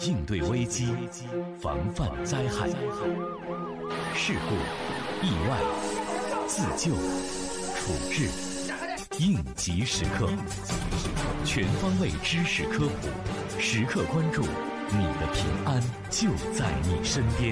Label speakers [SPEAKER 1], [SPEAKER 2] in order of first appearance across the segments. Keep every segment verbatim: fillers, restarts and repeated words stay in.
[SPEAKER 1] 应对危机，防范灾害。事故、意外、自救、处置，应急时刻，全方位知识科普，时刻关注你的平安就在你身边。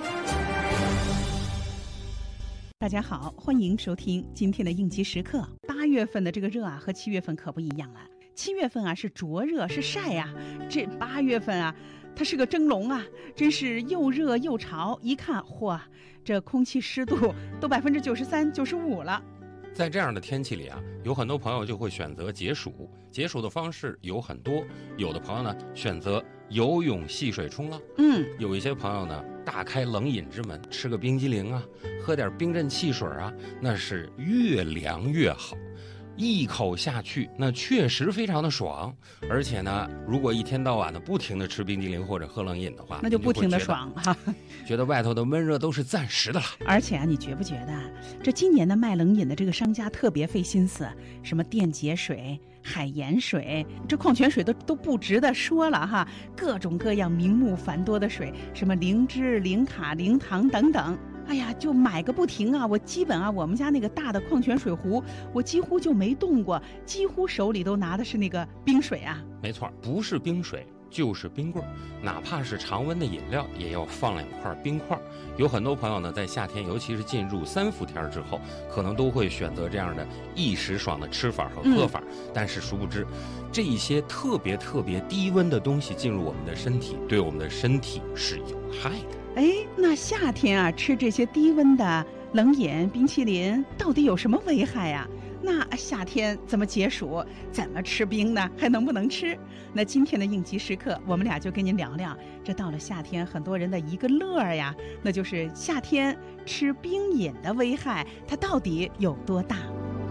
[SPEAKER 2] 大家好，欢迎收听今天的应急时刻。八月份的这个热啊，和七月份可不一样了。七月份啊是灼热是晒啊，这八月份啊，它是个蒸笼啊，真是又热又潮。一看，嚯，这空气湿度都百分之九十三、九十五了。
[SPEAKER 3] 在这样的天气里啊，有很多朋友就会选择解暑。解暑的方式有很多，有的朋友呢选择游泳、戏水、冲浪。
[SPEAKER 2] 嗯，
[SPEAKER 3] 有一些朋友呢大开冷饮之门，吃个冰激凌啊，喝点冰镇汽水啊，那是越凉越好。一口下去，那确实非常的爽。而且呢，如果一天到晚的不停的吃冰激凌或者喝冷饮的话，
[SPEAKER 2] 那就不停的爽哈，
[SPEAKER 3] 觉得外头的闷热都是暂时的了。
[SPEAKER 2] 而且啊，你觉不觉得这今年的卖冷饮的这个商家特别费心思，什么电解水、海盐水，这矿泉水都都不值得说了哈，各种各样名目繁多的水，什么灵芝、零卡、零糖等等。哎呀，就买个不停啊！我基本啊，我们家那个大的矿泉水壶，我几乎就没动过，几乎手里都拿的是那个冰水啊。
[SPEAKER 3] 没错，不是冰水就是冰棍儿，哪怕是常温的饮料，也要放两块冰块。有很多朋友呢，在夏天，尤其是进入三伏天之后，可能都会选择这样的一时爽的吃法和喝法。嗯、但是殊不知，这一些特别特别低温的东西进入我们的身体，对我们的身体是有害的。
[SPEAKER 2] 哎，那夏天啊，吃这些低温的冷饮、冰淇淋，到底有什么危害呀？那夏天怎么解暑？怎么吃冰呢？还能不能吃？那今天的应急时刻，我们俩就跟您聊聊，这到了夏天，很多人的一个乐儿呀，那就是夏天吃冰饮的危害，它到底有多大？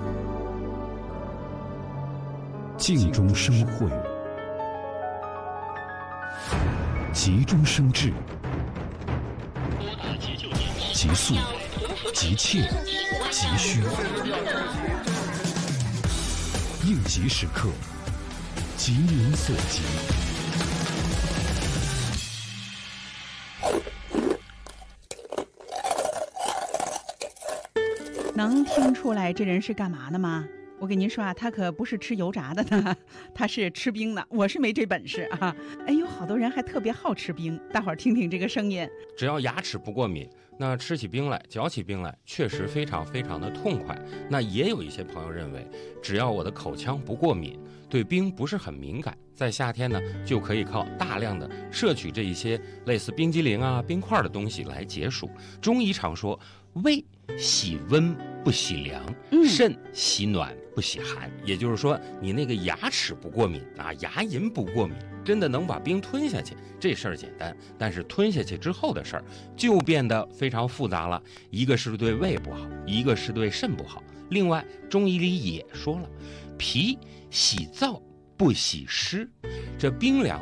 [SPEAKER 1] 静中生慧，急中生智，急速、急切、急需，应急时刻，急民所急。
[SPEAKER 2] 能听出来这人是干嘛的吗？我跟您说啊，他可不是吃油炸的呢，他是吃冰的。我是没这本事啊。哎，有好多人还特别好吃冰，大伙儿听听这个声音。
[SPEAKER 3] 只要牙齿不过敏，那吃起冰来、嚼起冰来，确实非常非常的痛快。那也有一些朋友认为，只要我的口腔不过敏，对冰不是很敏感，在夏天呢，就可以靠大量的摄取这一些类似冰激凌啊、冰块的东西来解暑。中医常说，胃喜温不喜凉，肾喜暖不喜寒。也就是说，你那个牙齿不过敏啊，牙龈不过敏，真的能把冰吞下去，这事儿简单。但是吞下去之后的事儿就变得非常复杂了，一个是对胃不好，一个是对肾不好。另外，中医里也说了，脾喜燥不喜湿，这冰凉